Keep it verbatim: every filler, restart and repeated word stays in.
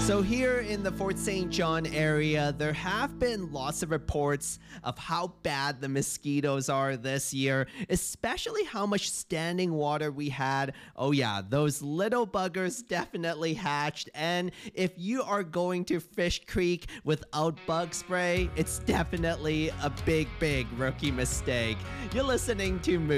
So here in the Fort Saint John area, there have been lots of reports of how bad the mosquitoes are this year, especially how much standing water we had. Oh yeah, those little buggers definitely hatched. And if you are going to Fish Creek without bug spray, it's definitely a big, big rookie mistake. You're listening to Moose.